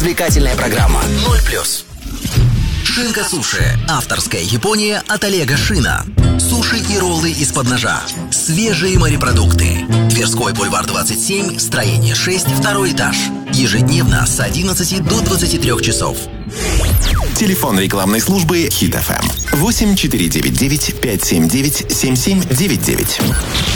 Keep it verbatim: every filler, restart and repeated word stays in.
Развлекательная программа «Ноль плюс». Шинка суши. Авторская Япония от Олега Шина. Суши и роллы из-под ножа. Свежие морепродукты. Тверской бульвар двадцать семь, строение шесть, второй этаж. Ежедневно с одиннадцати до двадцати трёх часов. Телефон рекламной службы Хит эф эм восемь четыре девять девять пять семь девять семь семь девять девять.